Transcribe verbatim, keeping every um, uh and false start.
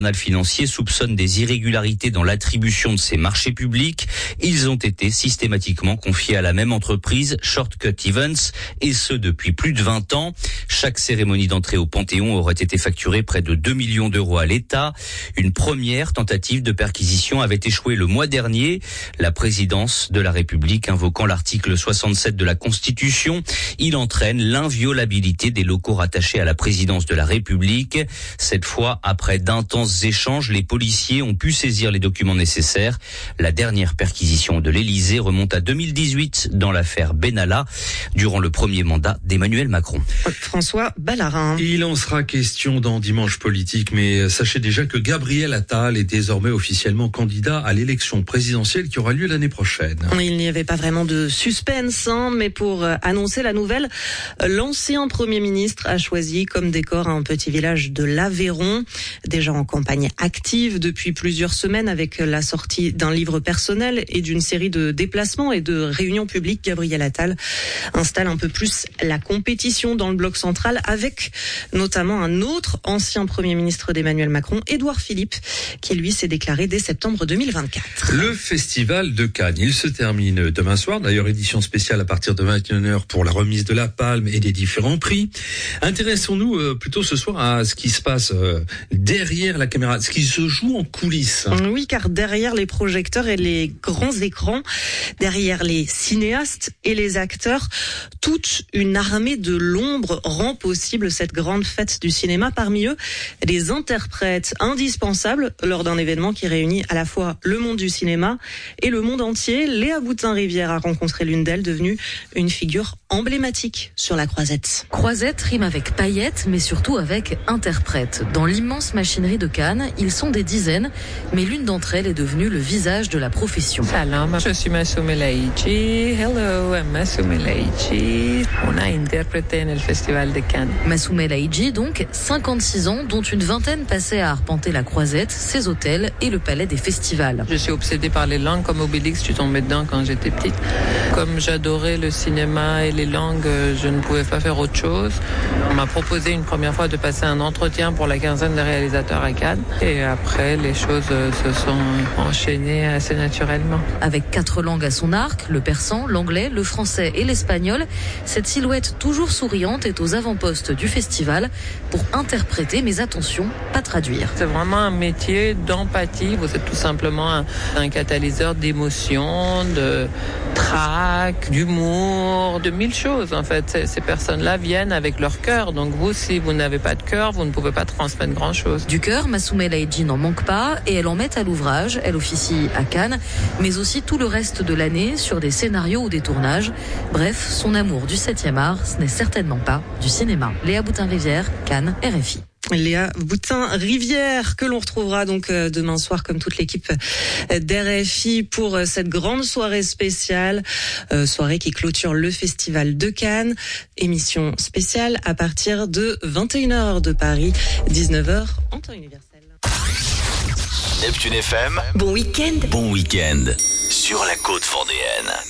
Le financier soupçonne des irrégularités dans l'attribution de ces marchés publics. Ils ont été systématiquement confiés à la même entreprise, Shortcut Events, et ce depuis plus de vingt ans. Chaque cérémonie d'entrée au Panthéon aurait été facturée près de deux millions d'euros à l'État. Une première tentative de perquisition avait échoué le mois dernier. La présidence de la République invoquant l'article soixante-sept de la Constitution, il entraîne l'inviolabilité des locaux rattachés à la présidence de la République. Cette fois, après d'intenses échanges, les policiers ont pu saisir les documents nécessaires. La dernière perquisition de l'Élysée remonte à deux mille dix-huit dans l'affaire Benalla, durant le premier mandat d'Emmanuel Macron. François Ballarin. Il en sera question dans Dimanche Politique, mais sachez déjà que Gabriel Attal est désormais officiellement candidat à l'élection présidentielle qui aura lieu l'année prochaine. Il n'y avait pas vraiment de suspense, hein, mais pour annoncer la nouvelle, l'ancien Premier ministre a choisi comme décor un petit village de l'Aveyron, déjà en campagne active depuis plusieurs semaines avec la sortie d'un livre personnel et d'une série de déplacements et de réunions publiques. Gabriel Attal installe un peu plus la compétition dans le bloc central avec notamment un autre ancien Premier ministre d'Emmanuel Macron, Édouard Philippe, qui lui s'est déclaré dès septembre deux mille vingt-quatre. Le Festival de Cannes, il se termine demain soir, d'ailleurs édition spéciale à partir de vingt et une heures pour la remise de la Palme et des différents prix. Intéressons-nous euh, plutôt ce soir à ce qui se passe euh, derrière la caméra, ce qui se joue en coulisses. Oui, car derrière les projecteurs et les grands écrans, derrière les cinéastes et les acteurs, toute une armée de l'ombre rend possible cette grande fête du cinéma. Parmi eux, des interprètes indispensables lors d'un événement qui réunit à la fois le monde du cinéma et le monde entier. Léa Boutin-Rivière a rencontré l'une d'elles, devenue une figure emblématique sur la Croisette. Croisette rime avec paillettes, mais surtout avec interprète. Dans l'immense machinerie de Cannes, ils sont des dizaines, mais l'une d'entre elles est devenue le visage de la profession. Salam, je suis Massoumeh Aidji. Hello, I'm Massoumeh Aidji. On a interprété le Festival de Cannes. Massoumeh Aidji, donc, cinquante-six ans, dont une vingtaine passaient à arpenter la Croisette, ses hôtels et le palais des festivals. Je suis obsédée par les langues, comme Obélix, je suis tombée dedans quand j'étais petite. Comme j'adorais le cinéma et les langues, je ne pouvais pas faire autre chose. On m'a proposé une première fois de passer un entretien pour la quinzaine de réalisateurs à Cannes. Et après, les choses se sont enchaînées assez naturellement. Avec quatre langues à son arc, le persan, l'anglais, le français et l'espagnol, cette silhouette toujours souriante est aux avant-postes du festival pour interpréter, mais attention, pas traduire. C'est vraiment un métier d'empathie. Vous êtes tout simplement un, un catalyseur d'émotions, de trac, d'humour, de mille choses. En fait, ces, ces personnes-là viennent avec leur cœur. Donc vous, si vous n'avez pas de cœur, vous ne pouvez pas transmettre grand-chose. Du cœur, Massoumeh Aidji n'en manque pas et elle en met à l'ouvrage. Elle officie à Cannes, mais aussi tout le reste de l'année sur des scénarios ou des tournages. Bref, son amour du septième art, ce n'est certainement pas du cinéma. Léa Boutin-Rivière, Cannes, R F I. Léa Boutin-Rivière, que l'on retrouvera donc demain soir comme toute l'équipe d'R F I pour cette grande soirée spéciale, euh, soirée qui clôture le Festival de Cannes. Émission spéciale à partir de vingt et une heures de Paris, dix-neuf heures en temps universel. Neptune F M. Bon week-end. Bon week-end sur la côte vendéenne.